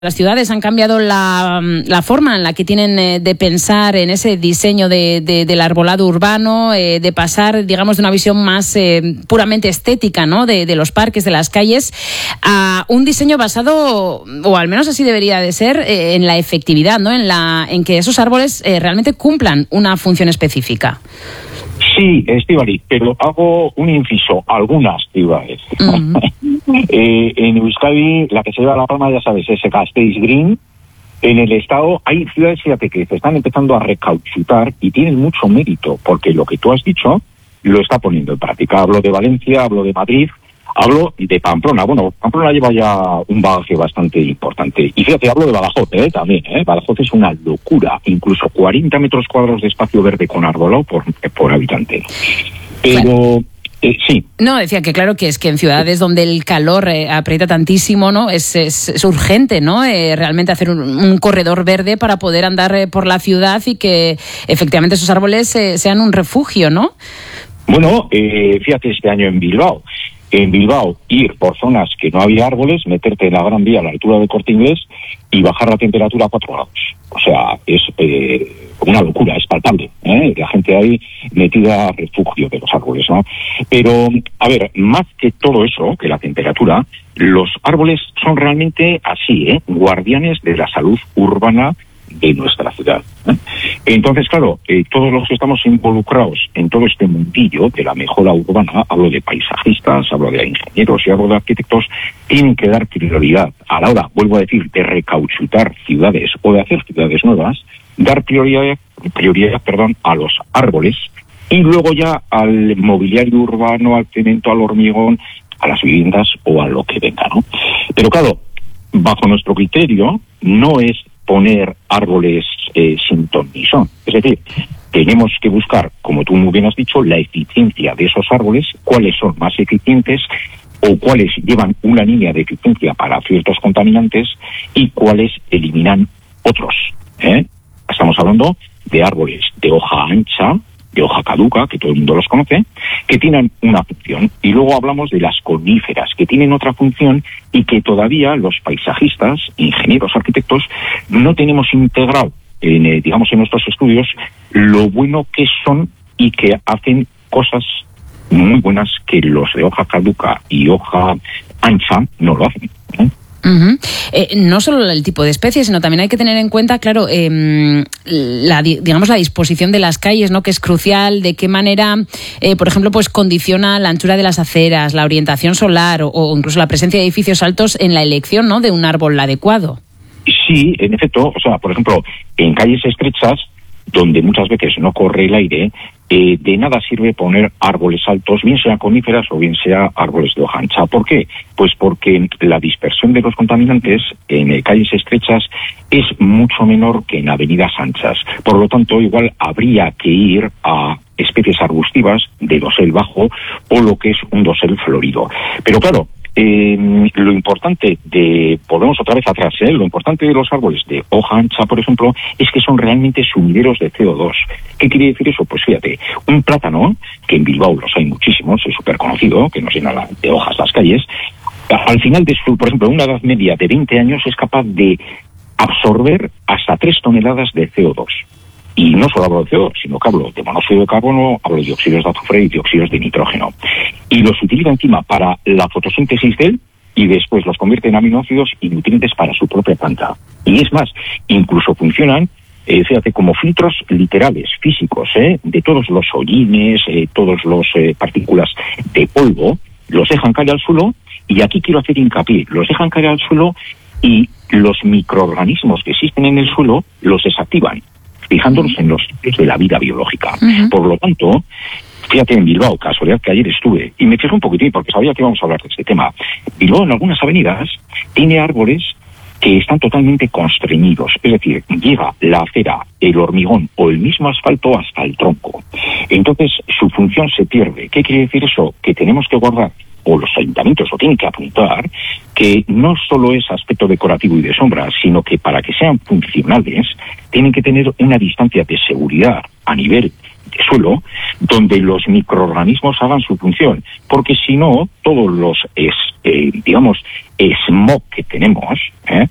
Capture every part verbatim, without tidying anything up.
Las ciudades han cambiado la, la forma en la que tienen eh, de pensar en ese diseño de, de, del arbolado urbano, eh, de pasar, digamos, de una visión más eh, puramente estética, ¿no?, de, de los parques, de las calles, a un diseño basado, o al menos así debería de ser, eh, en la efectividad, ¿no?, en, la, en que esos árboles eh, realmente cumplan una función específica. Sí, Estíbaliz, pero hago un inciso. Algunas ciudades. Uh-huh. eh, en Euskadi, la que se lleva la palma, ya sabes, es Gasteiz Green. En el estado hay ciudades, fíjate, que se están empezando a recauchutar y tienen mucho mérito, porque lo que tú has dicho lo está poniendo en práctica. Hablo de Valencia, hablo de Madrid, hablo de Pamplona. Bueno, Pamplona lleva ya un bagaje bastante importante. Y fíjate, hablo de Badajoz, ¿eh? También, ¿eh? Badajoz es una locura. Incluso cuarenta metros cuadrados de espacio verde con arbolado por, por habitante. Pero... Bueno. Eh, sí. No, decía que claro que es que en ciudades donde el calor eh, aprieta tantísimo, ¿no? Es, es, es urgente, ¿no? Eh, realmente hacer un, un corredor verde para poder andar eh, por la ciudad y que efectivamente esos árboles eh, sean un refugio, ¿no? Bueno, eh, fíjate este año en Bilbao. En Bilbao, ir por zonas que no había árboles, meterte en la Gran Vía a la altura del Corte Inglés y bajar la temperatura a cuatro grados. O sea, es eh, una locura, es palpable, ¿eh? La gente ahí metida a refugio de los árboles, ¿no? Pero, a ver, más que todo eso, que la temperatura, los árboles son realmente así, ¿eh? Guardianes de la salud urbana de nuestra ciudad, ¿eh? Entonces, claro, eh, todos los que estamos involucrados en todo este mundillo de la mejora urbana, hablo de paisajistas, hablo de ingenieros y hablo de arquitectos, tienen que dar prioridad a la hora, vuelvo a decir, de recauchutar ciudades o de hacer ciudades nuevas, dar prioridad, prioridad, perdón, a los árboles y luego ya al mobiliario urbano, al cemento, al hormigón, a las viviendas o a lo que venga, ¿no? Pero claro, bajo nuestro criterio, no es poner árboles eh, sin ton ni son. Es decir, tenemos que buscar, como tú muy bien has dicho, la eficiencia de esos árboles, cuáles son más eficientes o cuáles llevan una línea de eficiencia para ciertos contaminantes y cuáles eliminan otros, ¿eh? Estamos hablando de árboles de hoja ancha, de hoja caduca, que todo el mundo los conoce, que tienen una función. Y luego hablamos de las coníferas, que tienen otra función y que todavía los paisajistas, ingenieros, arquitectos, no tenemos integrado, en, eh, digamos, en nuestros estudios, lo bueno que son y que hacen cosas muy buenas que los de hoja caduca y hoja ancha no lo hacen, ¿eh? Uh-huh. Eh, no solo el tipo de especie, sino también hay que tener en cuenta, claro, eh, la, digamos, la disposición de las calles, ¿no?, que es crucial, de qué manera, eh, por ejemplo, pues condiciona la anchura de las aceras, la orientación solar o, o incluso la presencia de edificios altos en la elección, ¿no?, de un árbol adecuado. Sí, en efecto, o sea, por ejemplo, en calles estrechas, donde muchas veces no corre el aire, eh, de nada sirve poner árboles altos, bien sean coníferas o bien sea árboles de hoja ancha. ¿Por qué? Pues porque la dispersión de los contaminantes en eh, calles estrechas es mucho menor que en avenidas anchas. Por lo tanto, igual habría que ir a especies arbustivas de dosel bajo o lo que es un dosel florido. Pero claro, Eh, lo importante de, volvemos otra vez atrás, ¿eh? Lo importante de los árboles de hoja ancha, por ejemplo, es que son realmente sumideros de C O dos. ¿Qué quiere decir eso? Pues fíjate, un plátano, que en Bilbao los hay muchísimos, es súper conocido, que nos llena de hojas las calles, al final de su, por ejemplo, una edad media de veinte años es capaz de absorber hasta tres toneladas de C O dos. Y no solo hablo de C O dos, sino que hablo de monóxido de carbono, hablo de dióxidos de azufre y dióxidos de nitrógeno. Y los utiliza encima para la fotosíntesis de él y después los convierte en aminoácidos y nutrientes para su propia planta. Y es más, incluso funcionan, eh, fíjate, como filtros literales, físicos, ¿eh? De todos los hollines, eh, todos los eh, partículas de polvo, los dejan caer al suelo y aquí quiero hacer hincapié, los dejan caer al suelo y los microorganismos que existen en el suelo los desactivan, fijándonos en los ciclos de la vida biológica. Uh-huh. Por lo tanto, fíjate, en Bilbao, casualidad que ayer estuve, y me fijé un poquitín porque sabía que íbamos a hablar de este tema. Bilbao en algunas avenidas tiene árboles que están totalmente constreñidos, es decir, llega la acera, el hormigón o el mismo asfalto hasta el tronco. Entonces, su función se pierde. ¿Qué quiere decir eso? Que tenemos que guardar, o los ayuntamientos lo tienen que apuntar, que no solo es aspecto decorativo y de sombra, sino que para que sean funcionales tienen que tener una distancia de seguridad a nivel de suelo donde los microorganismos hagan su función, porque si no, todos los, es, eh, digamos, smog que tenemos, ¿eh?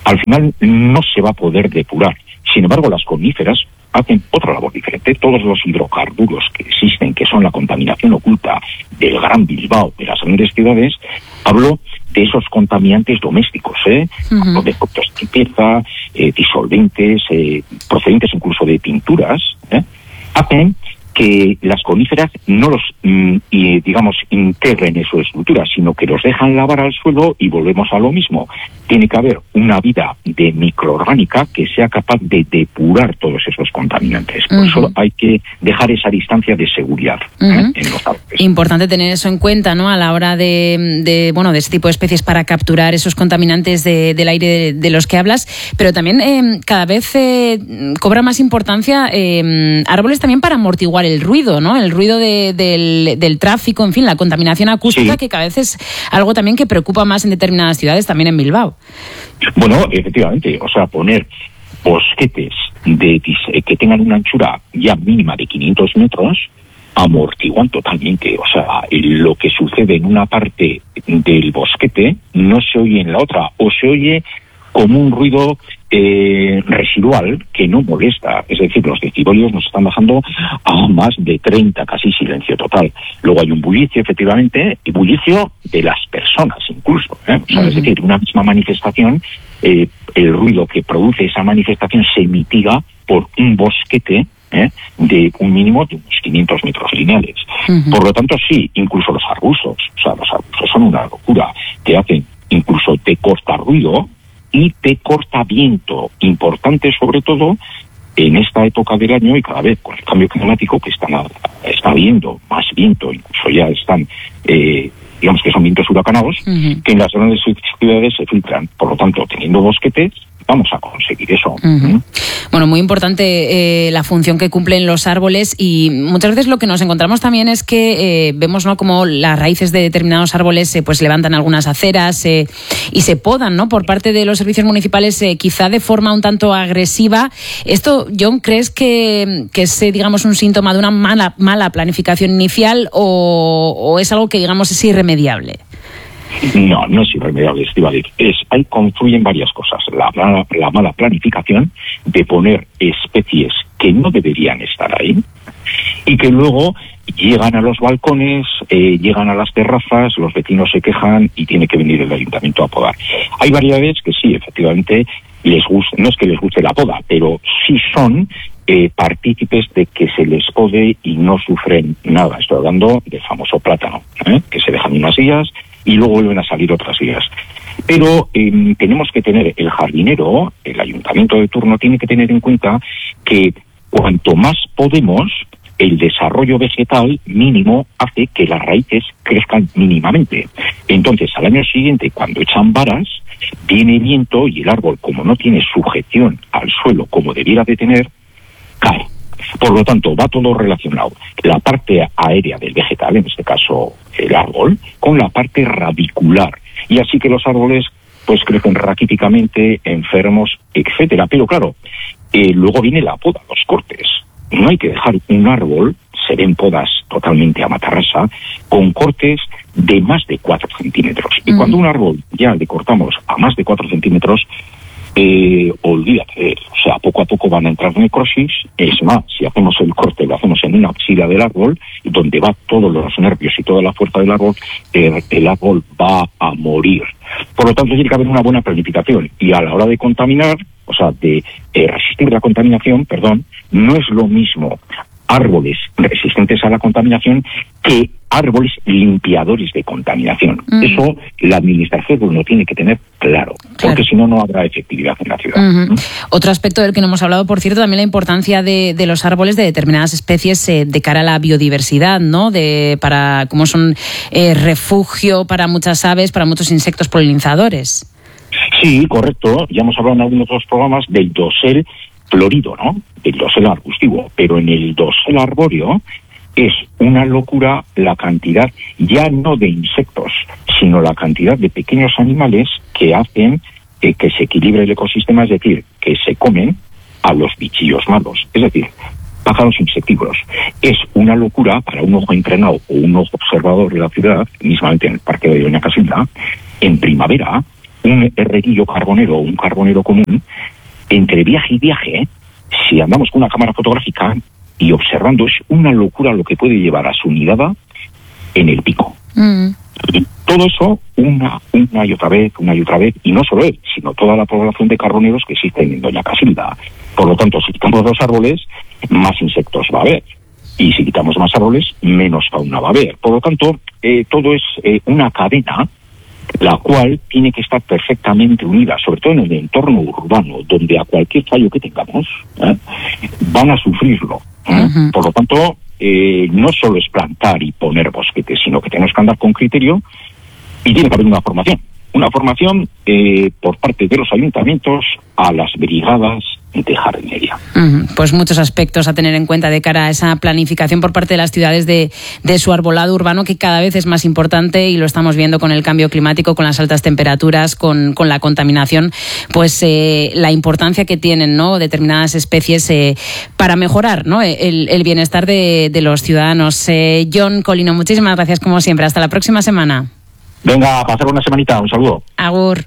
al final no se va a poder depurar. Sin embargo, las coníferas hacen otra labor diferente. Todos los hidrocarburos que existen, que son la contaminación oculta del Gran Bilbao, de las grandes ciudades, hablo de esos contaminantes domésticos, ¿eh? Uh-huh. Hablo de productos de limpieza, eh, disolventes, eh, procedentes incluso de pinturas, ¿eh? Hacen que las coníferas no los, mm, y, digamos, integren en su estructura, sino que los dejan lavar al suelo y volvemos a lo mismo. Tiene que haber una vida de microorgánica que sea capaz de depurar todos esos contaminantes. Por uh-huh. eso hay que dejar esa distancia de seguridad uh-huh. ¿eh? en los árboles. Importante tener eso en cuenta, ¿no? A la hora de, de bueno, de este tipo de especies para capturar esos contaminantes de, del aire de, de los que hablas, pero también eh, cada vez eh, cobra más importancia eh, árboles también para amortiguar el ruido, ¿no? El ruido de, del, del tráfico, en fin, la contaminación acústica, sí. que cada vez es algo también que preocupa más en determinadas ciudades, también en Bilbao. Bueno, efectivamente, o sea, poner bosquetes de, que tengan una anchura ya mínima de quinientos metros amortiguan totalmente. O sea, lo que sucede en una parte del bosquete no se oye en la otra, o se oye como un ruido eh, residual que no molesta. Es decir, los decibelios nos están bajando a más de treinta, casi silencio total. Luego hay un bullicio, efectivamente, y bullicio de las personas incluso, ¿eh? O sea, uh-huh. es decir, una misma manifestación, eh, el ruido que produce esa manifestación se mitiga por un bosquete ¿eh? de un mínimo de unos quinientos metros lineales. Uh-huh. Por lo tanto, sí, incluso los arbustos, o sea, los arbustos son una locura, te hacen incluso te corta ruido y te corta viento, importante sobre todo en esta época del año y cada vez con el cambio climático que están está habiendo más viento, incluso ya están, eh, digamos que son vientos huracanados, uh-huh. que en las grandes ciudades se filtran. Por lo tanto, teniendo bosquetes, vamos a conseguir eso. Uh-huh. ¿Mm? Bueno, muy importante eh, la función que cumplen los árboles, y muchas veces lo que nos encontramos también es que eh, vemos, ¿no?, como las raíces de determinados árboles eh, pues levantan algunas aceras eh, y se podan, ¿no?, por parte de los servicios municipales, eh, quizá de forma un tanto agresiva. Esto, John, ¿crees que, que es, digamos, un síntoma de una mala, mala planificación inicial o, o es algo que, digamos, es irremediable? No, no es irremediable, Estíbaliz. Es, ahí confluyen varias cosas. La, la, la mala planificación de poner especies que no deberían estar ahí y que luego llegan a los balcones, eh, llegan a las terrazas, los vecinos se quejan y tiene que venir el ayuntamiento a podar. Hay variedades que sí, efectivamente, les gusta, no es que les guste la poda, pero sí son eh, partícipes de que se les pode y no sufren nada. Estoy hablando del famoso plátano, ¿eh? que se dejan unas días y luego vuelven a salir otras días. Pero eh, tenemos que tener, el jardinero, el ayuntamiento de turno, tiene que tener en cuenta que cuanto más podemos, el desarrollo vegetal mínimo hace que las raíces crezcan mínimamente. Entonces, al año siguiente, cuando echan varas, viene viento y el árbol, como no tiene sujeción al suelo como debiera de tener, cae. Por lo tanto, va todo relacionado. La parte aérea del vegetal, en este caso el árbol, con la parte radicular. Y así que los árboles pues crecen raquíticamente, enfermos, etcétera. Pero claro, eh, luego viene la poda, los cortes. No hay que dejar un árbol, se ven podas totalmente a matarrasa, con cortes de más de cuatro centímetros. Y mm. cuando un árbol ya le cortamos a más de cuatro centímetros, Eh, olvídate, o sea, poco a poco van a entrar necrosis. Es más, si hacemos el corte, lo hacemos en una axila del árbol, donde va todos los nervios y toda la fuerza del árbol, eh, el árbol va a morir. Por lo tanto, tiene que haber una buena planificación. Y a la hora de contaminar, o sea, de eh, resistir la contaminación, perdón, no es lo mismo árboles resistentes a la contaminación que árboles limpiadores de contaminación. Mm. Eso la administración lo tiene que tener claro, claro. porque si no, no habrá efectividad en la ciudad. Uh-huh. ¿Mm? Otro aspecto del que no hemos hablado, por cierto, también la importancia de, de los árboles de determinadas especies eh, de cara a la biodiversidad, ¿no? De para cómo son eh, refugio para muchas aves, para muchos insectos polinizadores. Sí, correcto. Ya hemos hablado en algunos otros programas del dosel florido, ¿no? El dosel arbustivo, pero en el dosel arbóreo es una locura la cantidad, ya no de insectos, sino la cantidad de pequeños animales que hacen eh, que se equilibre el ecosistema, es decir, que se comen a los bichillos malos, es decir, pájaros insectívoros. Es una locura para un ojo entrenado o un ojo observador de la ciudad, mismamente en el Parque de Doña Casilda, en primavera, un herrerillo carbonero o un carbonero común, entre viaje y viaje, ¿eh? si andamos con una cámara fotográfica y observando, es una locura lo que puede llevar a su nidada en el pico. Mm. Y todo eso una, una y otra vez, una y otra vez, y no solo él, sino toda la población de carboneros que existen en Doña Casilda. Por lo tanto, si quitamos los árboles, más insectos va a haber. Y si quitamos más árboles, menos fauna va a haber. Por lo tanto, eh, todo es eh, una cadena, la cual tiene que estar perfectamente unida, sobre todo en el entorno urbano, donde a cualquier fallo que tengamos, ¿eh? van a sufrirlo. ¿eh? Uh-huh. Por lo tanto, eh, no solo es plantar y poner bosquetes, sino que tenemos que andar con criterio y tiene que haber una formación. Una formación eh, por parte de los ayuntamientos a las brigadas de jardinería. Pues muchos aspectos a tener en cuenta de cara a esa planificación por parte de las ciudades de, de su arbolado urbano, que cada vez es más importante, y lo estamos viendo con el cambio climático, con las altas temperaturas, con, con la contaminación, pues eh, la importancia que tienen, ¿no?, determinadas especies eh, para mejorar, ¿no?, el, el bienestar de, de los ciudadanos. Eh, Jon Colino, muchísimas gracias como siempre. Hasta la próxima semana. Venga, a pasar una semanita. Un saludo. Agur.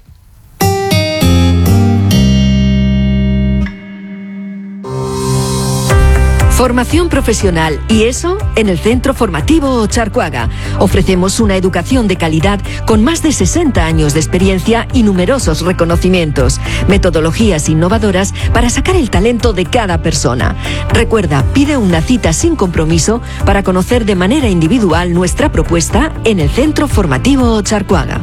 Formación profesional, y eso en el Centro Formativo Ocharcoaga. Ofrecemos una educación de calidad con más de sesenta años de experiencia y numerosos reconocimientos. Metodologías innovadoras para sacar el talento de cada persona. Recuerda, pide una cita sin compromiso para conocer de manera individual nuestra propuesta en el Centro Formativo Ocharcoaga.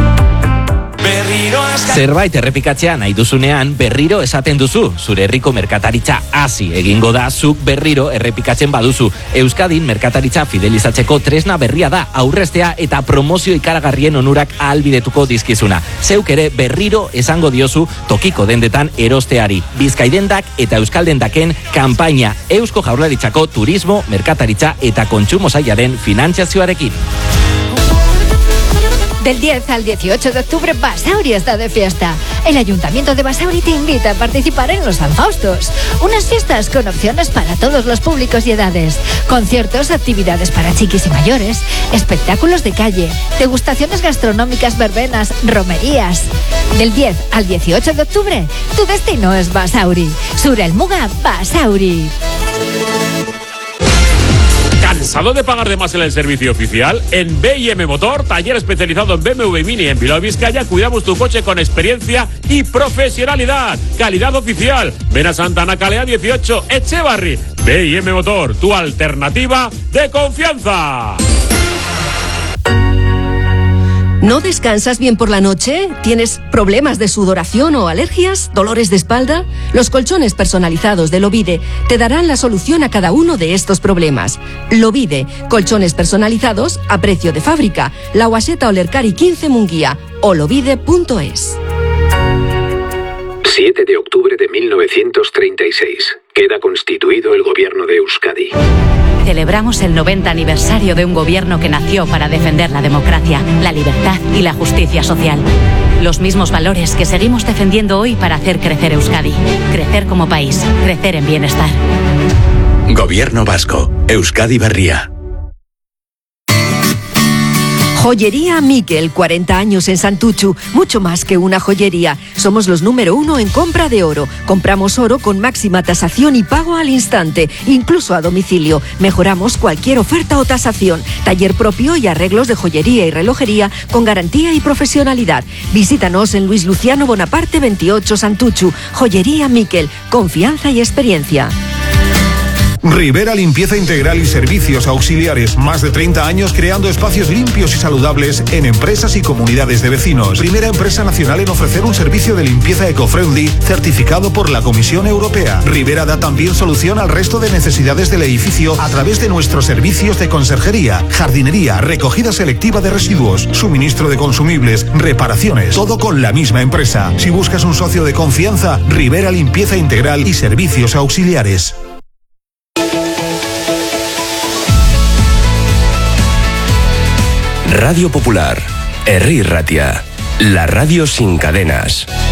Zerbait errepikatzea nahi duzunean, berriro esaten duzu. Zure herriko merkataritza hasi egingo da, zuk berriro errepikatzen baduzu. Euskadin merkataritza fidelizatzeko tresna berria da, aurreztea eta promozio ikaragarrien onurak ahalbidetuko dizkizuna. Zeuk ere berriro esango diozu tokiko dendetan erosteari. Bizkaidendak eta Euskaldendaken kanpaina, Eusko Jaurlaritzako turismo, merkataritza eta kontsumo sailaren finantziazioarekin. Del diez al dieciocho de octubre, Basauri está de fiesta. El Ayuntamiento de Basauri te invita a participar en los San Faustos, unas fiestas con opciones para todos los públicos y edades, conciertos, actividades para chiquis y mayores, espectáculos de calle, degustaciones gastronómicas, verbenas, romerías. Del diez al dieciocho de octubre, tu destino es Basauri. Sur el Muga, Basauri. ¿Cansado de pagar de más en el servicio oficial? En B y M Motor, taller especializado en B M W Mini en Bilbao, Vizcaya, cuidamos tu coche con experiencia y profesionalidad. Calidad oficial. Ven a Santana Calea dieciocho, Echevarri. B y M Motor, tu alternativa de confianza. ¿No descansas bien por la noche? ¿Tienes problemas de sudoración o alergias? ¿Dolores de espalda? Los colchones personalizados de Lovide te darán la solución a cada uno de estos problemas. Lovide, colchones personalizados a precio de fábrica. La Guaseta Olercari quince Munguía o lovide punto es. siete de octubre de mil novecientos treinta y seis. Queda constituido el gobierno de Euskadi. Celebramos el noventa aniversario de un gobierno que nació para defender la democracia, la libertad y la justicia social. Los mismos valores que seguimos defendiendo hoy para hacer crecer Euskadi. Crecer como país, crecer en bienestar. Gobierno vasco, Euskadi Berria. Joyería Miquel, cuarenta años en Santuchu, mucho más que una joyería. Somos los número uno en compra de oro. Compramos oro con máxima tasación y pago al instante, incluso a domicilio. Mejoramos cualquier oferta o tasación. Taller propio y arreglos de joyería y relojería con garantía y profesionalidad. Visítanos en Luis Luciano Bonaparte veintiocho Santuchu. Joyería Miquel, confianza y experiencia. Rivera Limpieza Integral y Servicios Auxiliares. Más de treinta años creando espacios limpios y saludables en empresas y comunidades de vecinos. Primera empresa nacional en ofrecer un servicio de limpieza eco-friendly certificado por la Comisión Europea. Rivera da también solución al resto de necesidades del edificio a través de nuestros servicios de conserjería, jardinería, recogida selectiva de residuos, suministro de consumibles, reparaciones. Todo con la misma empresa. Si buscas un socio de confianza, Rivera Limpieza Integral y Servicios Auxiliares. Radio Popular, Herri Ratia, la radio sin cadenas.